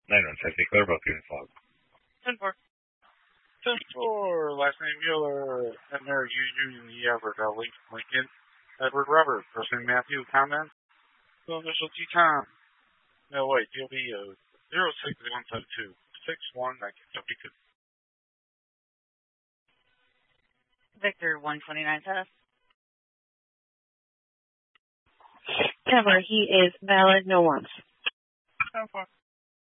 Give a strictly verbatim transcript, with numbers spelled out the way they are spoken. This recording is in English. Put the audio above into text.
nine one six, clear both units log. ten four. ten four, last name Mueller, Edmund Union, Everett, Lincoln, Edward Robert, first name Matthew, comment, so initial T Tom. No, wait, D O B uh, zero six one seven two, six one nineteen seventy-two. Victor one twenty-nine test. Cover, he is valid, no wants. ten four.